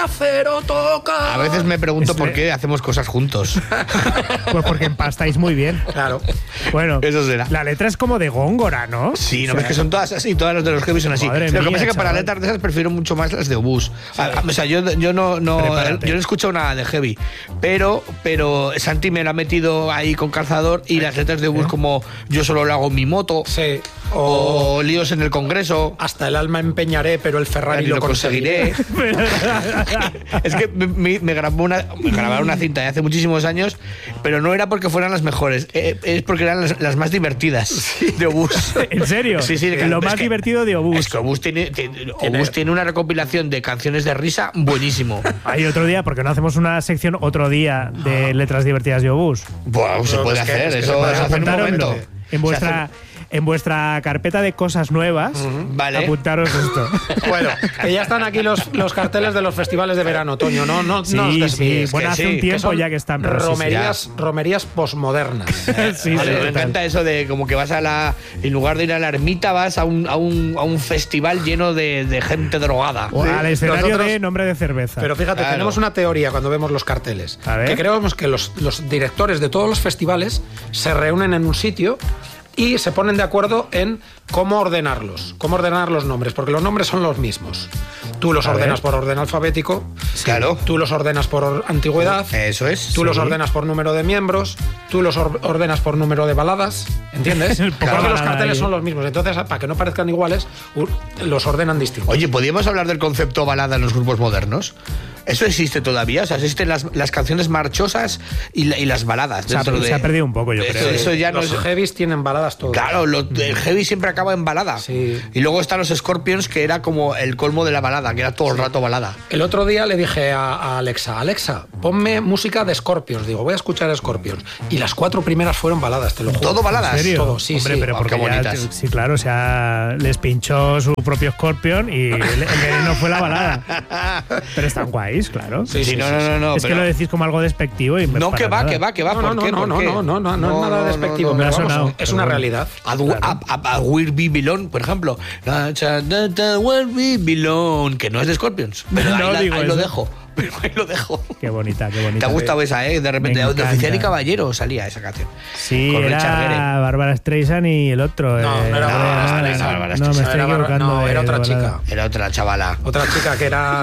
Acero toca. A veces me pregunto por qué hacemos cosas juntos. Pues porque empastáis muy bien. Claro. Bueno, eso será. La letra es como de Góngora, ¿no? Sí, no ves que son todas así, todas las de los heavy son así. Lo que pasa es que para letras de esas prefiero mucho más las de Obús. Sí. O sea, yo no he escuchado nada de heavy, pero Santi me la ha metido ahí con calzador y las letras de Obús como Yo solo lo hago en mi moto. Sí. O Líos en el Congreso. Hasta el alma empeñaré, pero el Ferrari lo conseguiré. Es que me grabaron una cinta de hace muchísimos años, pero no era porque fueran las mejores, es porque eran las más divertidas de Obús. ¿En serio? Sí, lo más divertido de Obús. Es que Obús tiene una recopilación de canciones de risa buenísimo. Hay otro día, porque no hacemos una sección otro día de letras divertidas de Obús. Bueno, se puede hacer, eso se hace en un momento. En vuestra carpeta de cosas nuevas, vale. Apuntaros esto. Bueno, que ya están aquí los carteles de los festivales de verano, Toño. No sí, nos desvíes. Sí. Bueno, hace un tiempo ya que están. Romerías posmodernas. Sí, me encanta eso de como que vas en lugar de ir a la ermita, vas a un festival lleno de gente drogada. O al escenario de nombre de cerveza. Pero fíjate, tenemos una teoría cuando vemos los carteles. Que creemos que los directores de todos los festivales se reúnen en un sitio y se ponen de acuerdo en cómo ordenar los nombres, porque los nombres son los mismos. Tú los ordenas por orden alfabético, claro. Tú los ordenas por antigüedad, eso es. Tú los ordenas por número de miembros, tú los ordenas por número de baladas, ¿entiendes? Porque los carteles son los mismos, entonces para que no parezcan iguales, los ordenan distintos. Oye, ¿podríamos hablar del concepto balada en los grupos modernos? ¿Eso existe todavía? O sea, existen las canciones marchosas y las baladas. Se ha perdido un poco, yo creo. Eso ya los heavies tienen baladas todos. Claro, el heavy siempre acaba en balada. Sí. Y luego están los Scorpions, que era como el colmo de la balada, que era todo el rato balada. El otro día le dije a Alexa, ponme música de Scorpions. Digo, voy a escuchar Scorpions. Y las 4 primeras fueron baladas, te lo juro. ¿Todo baladas? ¿En serio? Todo, sí. Hombre, pero porque bonitas. Sí, claro, o sea, les pinchó su propio Scorpion y el veneno fue la balada. Pero están guays, claro. Sí, no. Es que lo decís como algo despectivo y no, que va. No es nada despectivo. Es una realidad. A Where We Belong, por ejemplo. Where We Belong, que no es de Scorpions. Pero ahí lo dejo. Pero ahí lo dejo. Qué bonita. ¿Te ha gustado esa, de repente? De Oficial y Caballero salía esa canción. Sí, era Bárbara Streisand y el otro. No era Bárbara Streisand. No, me estoy equivocando. No, era otra chica. Era otra chavala. Otra chica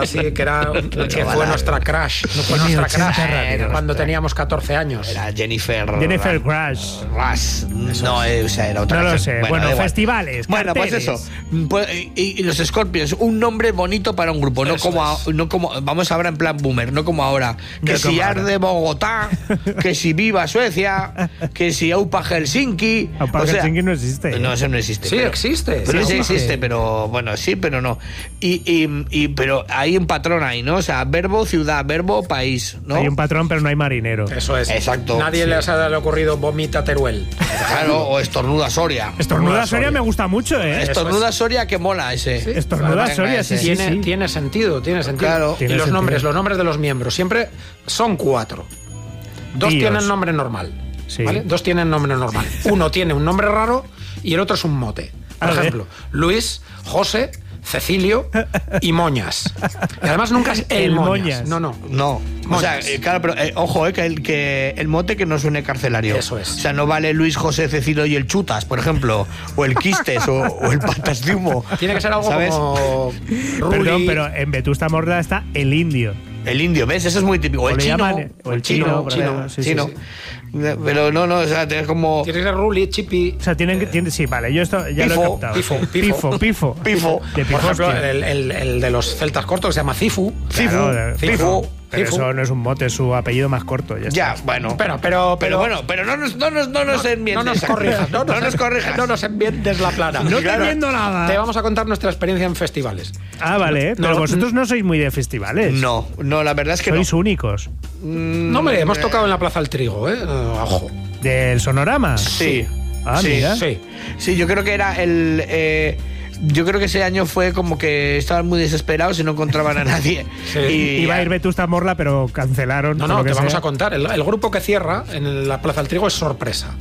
que fue nuestra crush. No fue nuestra crush cuando teníamos 14 años. Era Jennifer Crush. No, esa era otra. No lo sé. Bueno, festivales. Bueno, pues eso. Y los Scorpions, un nombre bonito para un grupo. No como vamos ahora en plan boomer, no como ahora. Que si Arde Bogotá, que si Viva Suecia, que si Aupa Helsinki. Aupa Helsinki no existe. No, eso no existe. Sí, existe. Pero sí existe, pero bueno, sí, pero no. Pero hay un patrón ahí, ¿no? O sea, verbo ciudad, verbo país, ¿no? Hay un patrón, pero no hay marinero. Eso es. Exacto. Nadie les ha ocurrido vomita Teruel. Claro, o estornuda Soria. Estornuda Soria me gusta mucho, ¿eh? Estornuda Soria, que mola ese. Sí, estornuda Soria, sí. Tiene sentido. Claro. Y los nombres de los miembros siempre son 4. 2 tienen nombre normal. Sí. ¿Vale? 2 tienen nombre normal. Uno tiene un nombre raro y el otro es un mote. Por ejemplo, Luis, José, Cecilio y Moñas. Y además nunca es el Moñas. No. Moñas. O sea, claro, pero ojo, que el mote que no suene carcelario. Eso es. O sea, no vale Luis, José, Cecilio y el Chutas, por ejemplo, o el Quistes o el Patas de Humo. Tiene que ser algo, ¿sabes? Como Perdón, pero en Vetusta Morla está el indio. El indio, ¿ves? Eso es muy típico. O el chino. Sí. Pero no, o sea, tienes como... Tiene que ser Ruli, Chipi... O sea, sí, vale, yo esto ya Pifo, lo he captado. Pifo. De Por ejemplo, el de los celtas cortos que se llama Cifu. Cifu. Pero eso no es un mote, es su apellido más corto. Ya, bueno. Pero no nos enmiendes. No nos enmiendes la plana. No te entiendo nada. Te vamos a contar nuestra experiencia en festivales. Ah, vale. Pero vosotros no sois muy de festivales. No, la verdad es que sois únicos. No, hombre, hemos tocado en la Plaza del Trigo, ojo. ¿Del Sonorama? Sí. Mira. Sí, yo creo que era yo creo que ese año fue como que estaban muy desesperados y no encontraban a nadie. Iba a ir Vetusta Morla, pero cancelaron. No, te vamos a contar. El grupo que cierra en la Plaza del Trigo es Sorpresa.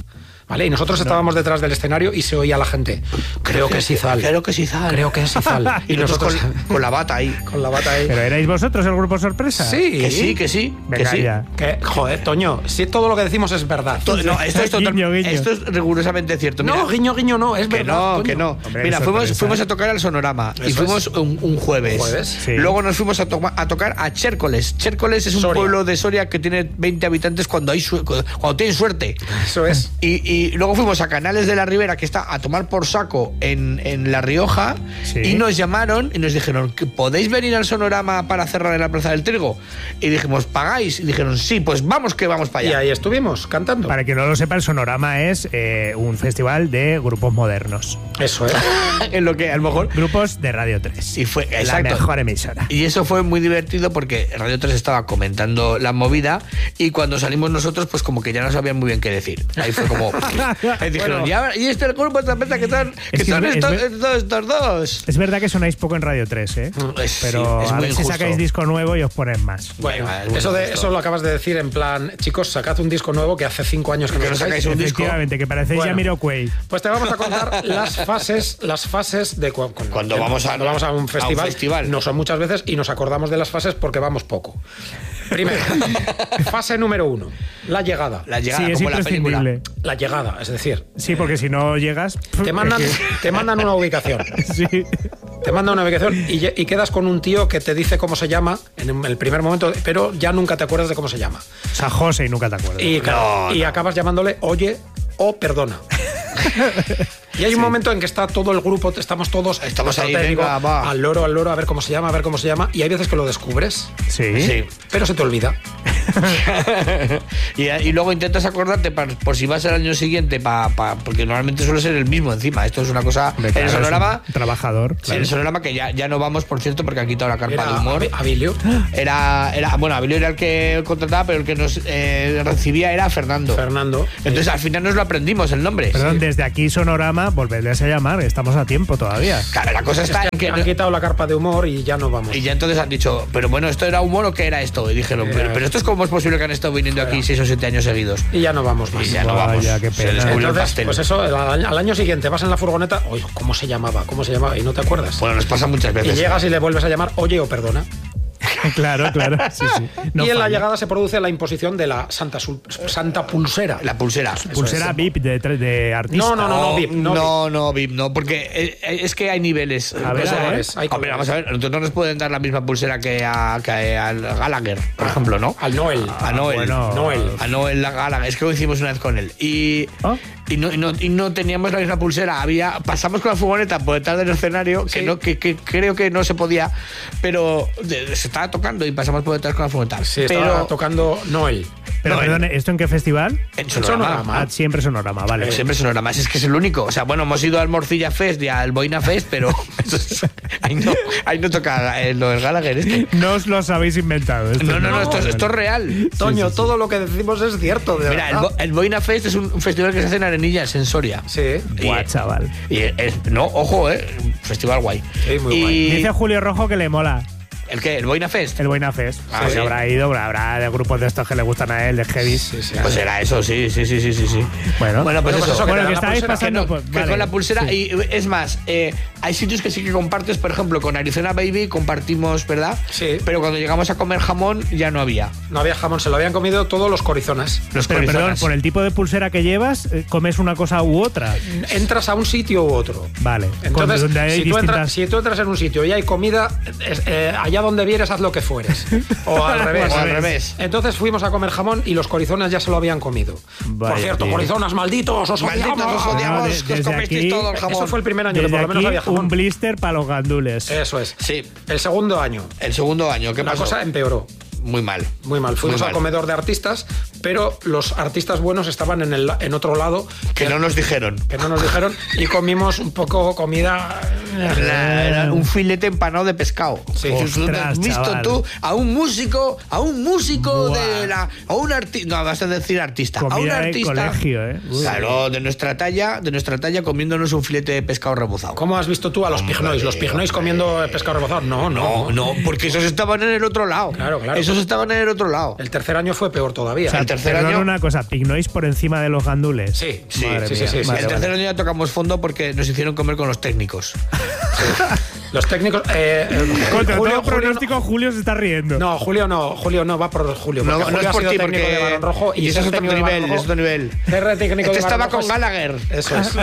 ¿vale? Y nosotros estábamos detrás del escenario y se oía a la gente. Creo que es Izal. Creo que es Izal. Creo que es Izal. Y nosotros con la bata ahí. Con la bata ahí. ¿Pero erais vosotros el grupo sorpresa? Sí. Que sí. Venga, que sí. ya. Joder, Toño, si todo lo que decimos es verdad. No, esto es Guiño, guiño. Esto es rigurosamente cierto. Mira, No, guiño, no, es verdad. que no. Hombre, Mira, fuimos a tocar al Sonorama. Eso y fuimos un jueves. Sí. Luego nos fuimos a tocar a Chércoles. Chércoles es un Soria. pueblo de Soria que tiene 20 habitantes cuando tienen suerte. Eso es. Y luego fuimos a Canales de la Ribera, que está a tomar por saco en La Rioja, Sí. y nos llamaron y nos dijeron, ¿podéis venir al Sonorama para cerrar en la Plaza del Trigo? Y dijimos, ¿pagáis? Y dijeron, sí, pues vamos para Y allá. ahí estuvimos, cantando. Para quien no lo sepa, el Sonorama es un festival de grupos modernos. Eso es. En lo que a lo mejor... Grupos de Radio 3. Y fue, la exacto. mejor emisora. Y eso fue muy divertido porque Radio 3 estaba comentando la movida y cuando salimos nosotros, pues como que ya no sabían muy bien qué decir. Ahí fue como... Ahí dijeron, Bueno. y este grupo esta peta que son estos dos. Es verdad que sonáis poco en Radio 3, ¿eh? Pero es a muy ver si injusto. sacáis disco nuevo y os ponen más. Bueno, Venga, eso lo acabas de decir en plan, chicos, sacad un disco nuevo que hace 5 años que Que no no sacáis. sacáis un disco. Efectivamente, que parecéis Bueno. Jamiroquai. Pues te vamos a contar las fases de Cuando vamos a un festival. No son muchas veces y nos acordamos de las fases porque vamos poco. Primero, fase número 1, la llegada. La llegada, Sí, es como la película. imprescindible. La llegada, es decir, Sí, porque si no llegas... te mandan una ubicación. Sí. Te mandan una ubicación y quedas con un tío que te dice cómo se llama en el primer momento, pero ya nunca te acuerdas de cómo se llama. O sea, José y nunca te acuerdas. Y, claro, y acabas llamándole oye o perdona. Y hay un momento en que está todo el grupo, estamos ahí, te digo, venga, va. al loro, a ver cómo se llama, y hay veces que lo descubres, Sí. Sí. pero se te olvida. Y luego intentas acordarte por si vas el año siguiente, porque normalmente suele ser el mismo encima. Esto es una cosa... Hombre, en claro, el Sonorama... es un trabajador. Sí, Claro. en el Sonorama, que ya no vamos, por cierto, porque han quitado la carpa de humor. Abilio. Bueno, Abilio era el que contrataba, pero el que nos recibía era Fernando. Entonces, al final nos lo aprendimos el nombre. Perdón, desde aquí Sonorama, volverles a llamar, estamos a tiempo todavía. Claro, la cosa está en que... Han quitado la carpa de humor y ya no vamos. Y ya entonces han dicho, pero bueno, ¿esto era humor o qué era esto? Y dijeron, pero esto es cómo es posible que han estado viniendo aquí 6 o 7 años seguidos. Y ya no vamos más. Y ya no Vaya, vamos. qué Se pena. descubrió el Entonces, pastel. pues eso, al año siguiente vas en la furgoneta, oye, ¿cómo se llamaba? Y no te acuerdas. Bueno, nos pasa muchas Y veces. llegas y le vuelves a llamar oye o perdona. Claro. Sí. No y en la falla. llegada se produce la imposición de la Santa Pulsera. La pulsera. Pulsera VIP de artista. No, VIP, no, VIP, no, porque es que hay niveles. A ver, hay Hombre, vamos a ver, nosotros no nos pueden dar la misma pulsera que al Gallagher, por ejemplo, ¿no? Al Noel. A Noel. bueno. A Noel Gallagher. Es que lo hicimos una vez con él. Y no teníamos la misma pulsera. Pasamos con la furgoneta por detrás del escenario, que creo que no se podía, pero se estaba tocando y pasamos por detrás con la furgoneta. Sí, estaba tocando Noel. Pero No, perdón, ¿esto en qué festival? En Sonorama. Ah, siempre Sonorama, vale. Siempre Sonorama, es que es el único. O sea, bueno, hemos ido al Morcilla Fest y al Boina Fest, pero ahí no toca lo del Gallagher. No os los habéis inventado. No, esto es real. Toño, todo lo que decimos es cierto, de Mira, verdad. el Boina Fest es un festival que se hace en Arenillas, en Soria. Sí. Buah, chaval. Ojo, festival guay. Sí, muy guay. Dice Julio Rojo que le mola ¿El qué? ¿El Boina Fest? el Boina Fest. Ah, Pues sí. habrá ido, habrá de grupos de estos que le gustan a él, de heavy. Sí. Pues era eso, sí. Bueno, Pues pues eso. eso, bueno, te que dan la estáis pulsera, pasando. Que, pues, que vale. con la pulsera, Sí. y es más, hay sitios que sí que compartes, por ejemplo, con Arizona Baby compartimos, ¿verdad? Sí. Pero cuando llegamos a comer jamón ya no había. No había jamón, se lo habían comido todos los corizonas. Los Pero perdón, corizonas. por el tipo de pulsera que llevas, comes una cosa u otra. Entras a un sitio u otro. Vale. Entonces, donde hay si tú entras en un sitio y hay comida, allá donde vieres haz lo que fueres. O al revés. O al revés. Entonces fuimos a comer jamón y los corizonas ya se lo habían comido. Vaya, Por cierto, tío. corizonas, malditos, os Malditos, odiamos. os odiamos, de- que os desde comisteis aquí- todo el jamón. Eso fue el primer año, que Desde por lo menos aquí, había jamón. un blister para los gandules. Eso es. Sí, El segundo año, el segundo año, ¿qué la pasó? cosa empeoró. Muy mal. Muy mal. Fuimos Muy al mal. comedor de artistas, pero los artistas buenos estaban en otro lado. Que no nos dijeron. Que no nos dijeron y comimos un poco comida. Era un filete empanado de pescado. Sí. ¿Tú Ostras, has visto chaval. tú a un músico Buah. a un artista, no vas a decir artista, a un Comida de artista, colegio, ¿eh? Uy. claro, de nuestra talla comiéndonos un filete de pescado rebozado. ¿Cómo has visto tú a los pignois? ¿Los pignois comiendo pescado rebozado? No. No, porque esos estaban en el otro lado. Claro. Esos estaban en el otro lado. El tercer año fue peor todavía. O sea, El tercer año... una cosa, ¿pignois por encima de los gandules? Sí. El tercer año ya tocamos fondo porque nos hicieron comer con los técnicos. Los técnicos... Contra todo pronóstico, Julio se está riendo. No, Julio no va por Julio. No, Julio no es por ti, porque de Barón Rojo y eso es otro nivel, Este estaba con Gallagher. Eso es.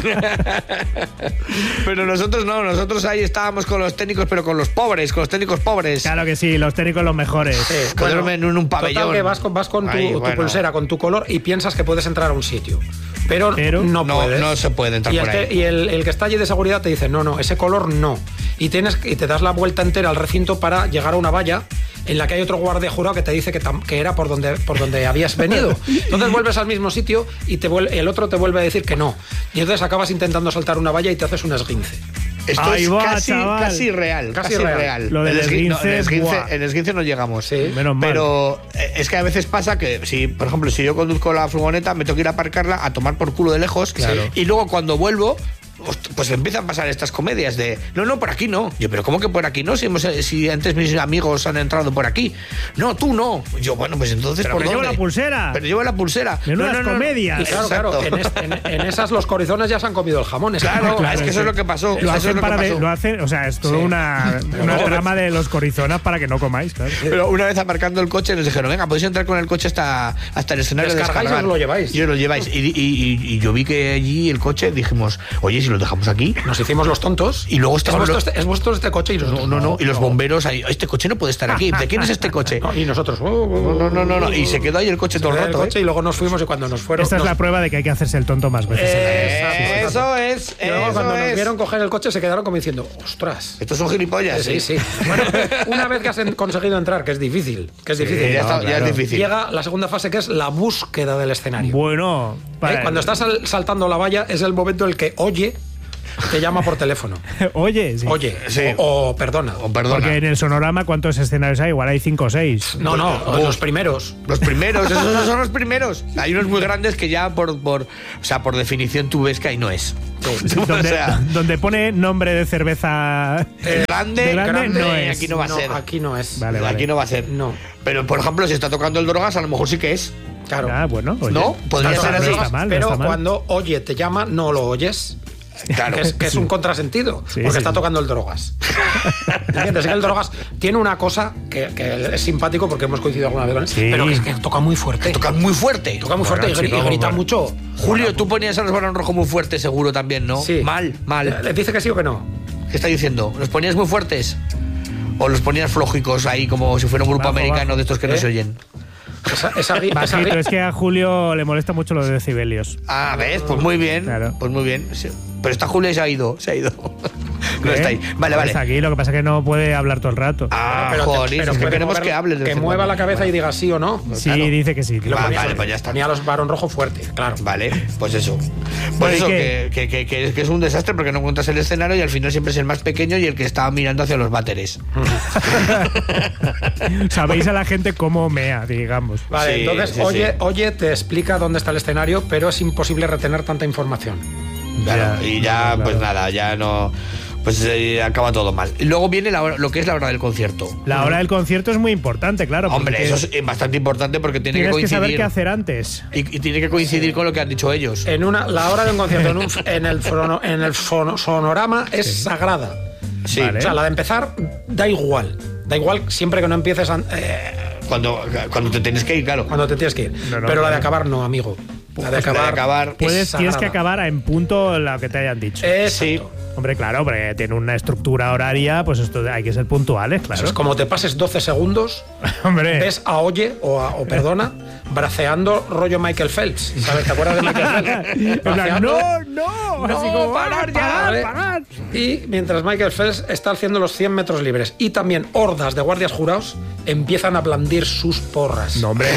Pero nosotros ahí estábamos con los técnicos, pero con los técnicos pobres. Claro que sí, los técnicos los mejores. Sí, que duermen en un pabellón. Total, que vas con tu pulsera, con tu color y piensas que puedes entrar a un sitio. Pero no puedes. No se puede entrar por ahí. Y el que está allí de seguridad te dice, no, ese color no. Y te das la vuelta entera al recinto para llegar a una valla en la que hay otro guardia jurado que te dice que era por donde habías venido. Entonces vuelves al mismo sitio y el otro te vuelve a decir que no. Y entonces acabas intentando saltar una valla y te haces un esguince. Esto es casi real. Casi real. Lo del el esguince no llegamos. Sí. Menos mal. Pero es que a veces pasa que, por ejemplo, si yo conduzco la furgoneta, me tengo que ir a aparcarla a tomar por culo de lejos. Claro. Y luego cuando vuelvo, pues empiezan a pasar estas comedias de no, por aquí no. Yo, pero ¿cómo que por aquí no? Si antes mis amigos han entrado por aquí. No, tú no. Yo, bueno, pues entonces pero ¿por dónde? Llevo la pulsera. Pero llevo la pulsera. Menudas comedias. Y claro, en esas los corizones ya se han comido el jamón. Claro, es que eso es lo que pasó. Lo hacen, o sea, es todo una trama de los corizonas para que no comáis, claro. Pero una vez aparcando el coche nos dijeron, venga, podéis entrar con el coche hasta el escenario de descargar. ¿Descargáis o lo lleváis? Y os lo lleváis. Y yo vi que allí el coche, dijimos, oye, si lo dejamos aquí. Nos hicimos los tontos. Y luego ¿Es vuestro este coche? Y nosotros, no. Y los bomberos ahí, este coche no puede estar aquí. ¿De quién es este coche? Y nosotros, no. Y se quedó ahí el coche todo el rato. Y luego nos fuimos y cuando nos fueron... Esta es la prueba de que hay que hacerse el tonto más veces. Eso es. Y luego cuando nos vieron coger el coche se quedaron como diciendo, ostras. Estos son gilipollas. Sí. Bueno, una vez que has conseguido entrar, que es difícil. Ya es difícil. Llega la segunda fase, que es la búsqueda del escenario. Bueno, cuando estás saltando la valla es el momento en el que te llama por teléfono. Oye, sí. O perdona. Porque en el sonorama, ¿cuántos escenarios hay? Igual hay 5 o 6. No, los primeros. Esos son los primeros. Hay unos muy grandes que ya por definición tú ves que ahí no es. Donde pone nombre de cerveza grande no es. Aquí no va a ser. Aquí no es. Vale. Aquí no va a ser. No. Pero, por ejemplo, si está tocando el Drogas, a lo mejor sí que es. Claro. Bueno, oye. No, podría ser así. Pero cuando te llama, no lo oyes. Claro. Que es un contrasentido, porque está tocando el Drogas. ¿Entiendes? Que el Drogas tiene una cosa que es simpático porque hemos coincidido alguna vez con él, pero que es que toca muy fuerte. Toca muy fuerte. Y grita mucho. Julio, tú ponías a los Barón Rojo muy fuertes seguro también, ¿no? Sí. Mal. ¿Le dice que sí o que no? ¿Qué está diciendo? ¿Los ponías muy fuertes? ¿O los ponías flojicos ahí como si fuera un grupo americano de estos que no se oyen? Es que a Julio le molesta mucho lo de decibelios. ¿Ves? Pues muy bien. Claro. Pues muy bien. Pero esta Julio se ha ido. No está ahí. Vale. Está aquí, lo que pasa es que no puede hablar todo el rato. Pero es que queremos que hable. Que mueva la cabeza y diga sí o no. Sí, claro. Dice que sí. Vale, pues ya está. Ponía a los Barón Rojo fuerte, claro. Vale, pues eso. Pues eso, que es un desastre porque no encuentras el escenario y al final siempre es el más pequeño y el que está mirando hacia los váteres. Sabéis a la gente cómo mea, digamos. Vale, entonces, oye, te explica dónde está el escenario, pero es imposible retener tanta información. Claro, pues nada, ya no. Pues acaba todo mal. Y luego viene lo que es la hora del concierto. La hora del concierto es muy importante, claro. Hombre, eso es bastante importante porque tiene que coincidir. Tienes que saber qué hacer antes. Y tiene que coincidir con lo que han dicho ellos. La hora de un concierto en el sonorama es sagrada. Sí. Vale. O sea, la de empezar da igual. Da igual siempre que no empieces cuando te tienes que ir, claro. Cuando te tienes que ir. Pero la de acabar no, amigo. La de acabar tienes que acabar en punto lo que te hayan dicho. Sí. Hombre, claro, porque tiene una estructura horaria, pues esto hay que ser puntuales, claro. Eso es como te pases 12 segundos, hombre. Ves a Oye o Perdona braceando rollo Michael Phelps. ¿Sabes? ¿Te acuerdas de Michael Phelps? No, parar. Y mientras Michael Phelps está haciendo los 100 metros libres y también hordas de guardias jurados empiezan a blandir sus porras. No, hombre.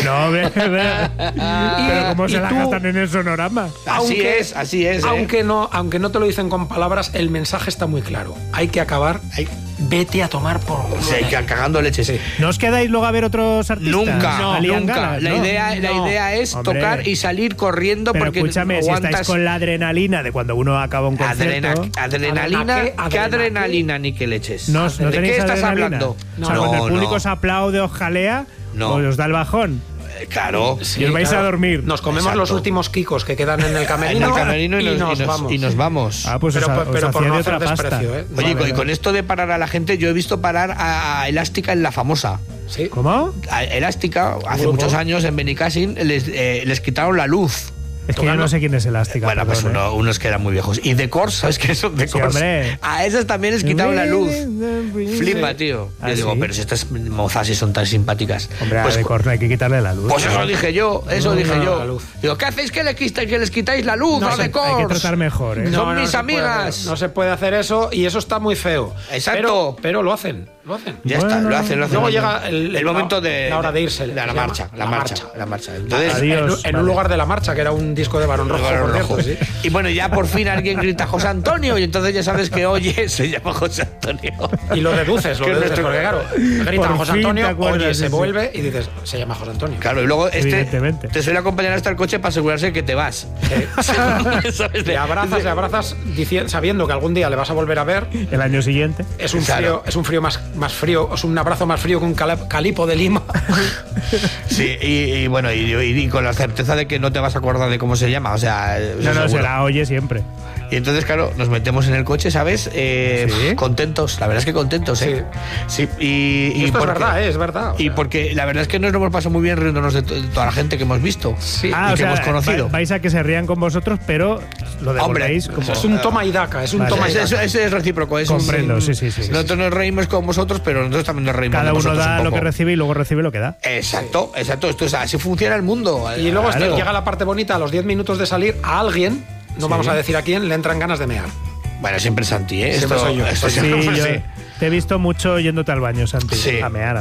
Pero ¿cómo se la gastan en el sonorama? Así es. Aunque no te lo dicen con palabras, el mensaje está muy claro. Hay que acabar. Vete a tomar por culo. Sí, cagando leches. Sí. ¿No os quedáis luego a ver otros artistas? Nunca. Galas, la idea es tocar y salir corriendo. Pero porque escúchame, aguantas... si estáis con la adrenalina de cuando uno acaba un concierto... ¿Adrenalina? ¿Qué adrenalina ni qué leches? ¿De qué estás hablando? Cuando el público os aplaude, os jalea, os da el bajón. Claro. Sí, y os vais a dormir. Nos comemos los últimos kikos que quedan en el camerino, y nos vamos. Pues pero por no hacer desprecio, Oye, y con esto de parar a la gente, yo he visto parar a Elástica en La Famosa. ¿Sí? ¿Cómo? A Elástica, hace muchos años en Benicassin, les quitaron la luz. Es que yo no sé quién es Elástica. Bueno, pues unos que eran muy viejos. Y The Corrs, ¿sabes qué son The Corrs? Sí, a esas también les quitaron la luz. Flipa, tío. Yo digo, pero si estas mozas sí son tan simpáticas. Hombre, pues, a The Corrs no hay que quitarle la luz. Pues eso dije yo, Digo, ¿qué hacéis que les quitáis la luz a The Corrs? Hay que tratar mejor, ¿eh? Son mis amigas. No se puede hacer eso y eso está muy feo. Exacto. Pero lo hacen. Ya está, lo hacen. Luego llega el momento de la hora de irse. La marcha. Entonces, adiós, en un lugar de La Marcha, que era un disco de Barón Rojo. Cierto, ¿sí? Y bueno, ya por fin alguien grita José Antonio y entonces ya sabes que oye, se llama José Antonio. Y lo deduces, porque claro, gritan José Antonio, oye, se vuelve y dices, se llama José Antonio. Claro, y luego te suele acompañar hasta el coche para asegurarse que te vas. ¿Sabes? Le abrazas sabiendo que algún día le vas a volver a ver. El año siguiente. Es un frío más frío, es un abrazo más frío que un calipo de Lima. Sí, y bueno, y con la certeza de que no te vas a acordar de cómo se llama, o sea... No, se la oye siempre. Y entonces, claro, nos metemos en el coche, ¿sabes? ¿Sí? Contentos, la verdad es que contentos, ¿eh? Sí. Y esto es verdad. Y porque la verdad es que nos lo hemos pasado muy bien riéndonos de toda la gente que hemos visto y que hemos conocido. Vais a que se rían con vosotros, pero lo devolvéis como... Es un toma y daca, Ese es recíproco. Comprendo, sí. Nosotros nos reímos con vosotros, pero nosotros también nos reímos Cada con vosotros. Cada uno da lo que recibe y luego recibe lo que da. Exacto. Esto es así funciona el mundo. Y luego llega la parte bonita, a los 10 minutos de salir, a alguien, no vamos a decir a quién, le entran ganas de mear. Bueno, siempre Santi, ¿eh? Siempre soy yo. Yo te he visto mucho yéndote al baño, Santi. Sí. A mear.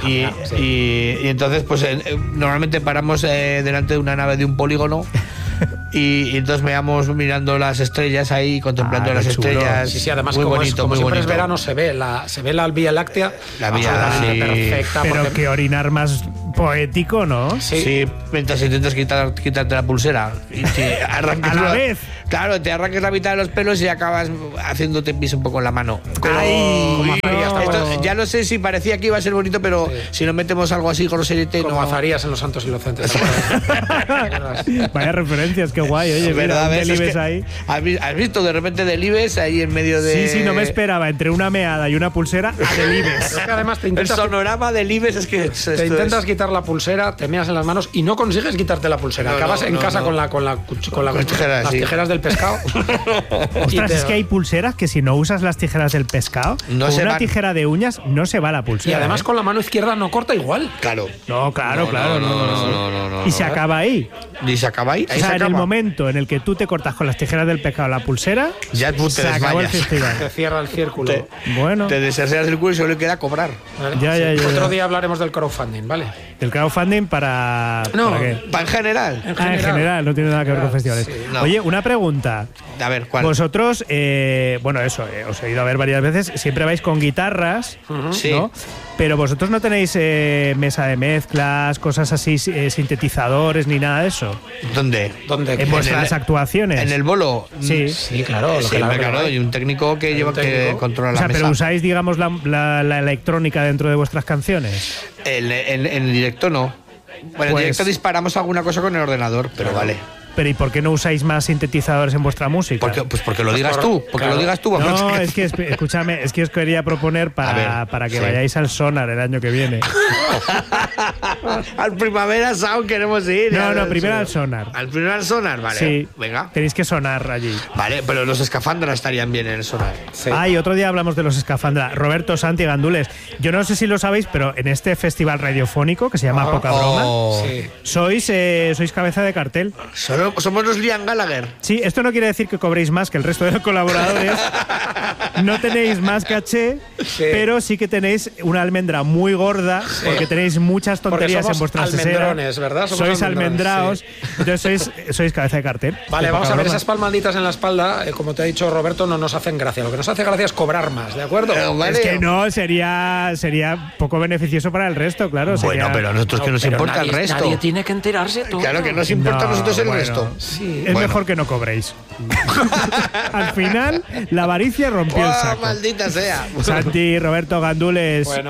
Y entonces, pues normalmente paramos delante de una nave de un polígono. Y entonces me vamos mirando las estrellas ahí, contemplando las estrellas. Sí, además muy como bonito, como muy siempre bonito. es verano, se ve la Vía Láctea. La Vía perfecta. Pero que orinar más poético, ¿no? Sí, mientras intentas quitarte la pulsera. Y te arrancas a la vez. Claro, te arrancas la mitad de los pelos y acabas haciéndote pis un poco en la mano. Esto, ya no sé si parecía que iba a ser bonito, pero si no metemos algo así groserete, como Azarías en Los Santos Inocentes. Vaya referencias, qué guay. Oye, ¿verdad? Delibes ahí. ¿Has visto de repente Delibes ahí en medio de...? Sí, no me esperaba. Entre una meada y una pulsera, a Delibes. Es que además el sonorama de Delibes es que... Te intentas quitar la pulsera, te meas en las manos y no consigues quitarte la pulsera. Acabas en casa con las tijeras del pescado. Ostras, es que hay pulseras que si no usas las tijeras del pescado, con una tijera de uñas no se va la pulsera. Y además con la mano izquierda no corta igual. Claro. No. Y se acaba ahí. ¿Y se acaba ahí? O sea, en el momento en el que tú te cortas con las tijeras del pescado la pulsera, ya tú te se acabó el festival. Se cierra el círculo. Te deseas el culo y solo le queda cobrar. Ya. Otro día hablaremos del crowdfunding, ¿vale? ¿Del crowdfunding para qué? Para en general. En general, no tiene nada que ver con festivales. Sí, no. Oye, una pregunta. A ver, ¿cuál? Vosotros, os he ido a ver varias veces, siempre vais con guitarras, ¿no? Sí. Pero vosotros no tenéis mesa de mezclas, cosas así, sintetizadores ni nada de eso. ¿Dónde? En vuestras actuaciones. ¿En el bolo? Sí, claro. Claro, y un técnico que controla la mesa. Pero usáis, digamos, la electrónica dentro de vuestras canciones. En directo no. Bueno, en directo disparamos alguna cosa con el ordenador, pero vale. Pero ¿y por qué no usáis más sintetizadores en vuestra música? Porque lo digas tú. Lo digas tú. No, es que, escúchame, es que os quería proponer para que vayáis al Sonar el año que viene. Al Primavera Sound queremos ir. No, primero al Sonar. ¿Al primero al Sonar? Vale. Sí. Venga. Tenéis que sonar allí. Vale, pero los escafandras estarían bien en el Sonar. Sí. Y otro día hablamos de los escafandras. Roberto, Santi, Gandules. Yo no sé si lo sabéis, pero en este festival radiofónico que se llama Poca Broma, sois cabeza de cartel. Somos los Liam Gallagher. Sí, esto no quiere decir que cobréis más que el resto de los colaboradores. No tenéis más caché, pero sí que tenéis una almendra muy gorda, porque tenéis muchas tonterías en vuestras almendrones, ¿verdad? Sois almendraos, entonces sois cabeza de cartel. Vale, vamos a ver, esas palmaditas en la espalda, como te ha dicho Roberto, no nos hacen gracia. Lo que nos hace gracia es cobrar más, ¿de acuerdo? Es que no, sería poco beneficioso para el resto, claro. Bueno, pero a nosotros que nos importa el resto. Nadie tiene que enterarse todo. Claro que nos importa a nosotros el resto. Sí. Es mejor que no cobréis. Al final, la avaricia rompió el saco. Maldita sea. Santi, Roberto, Gandules. Bueno.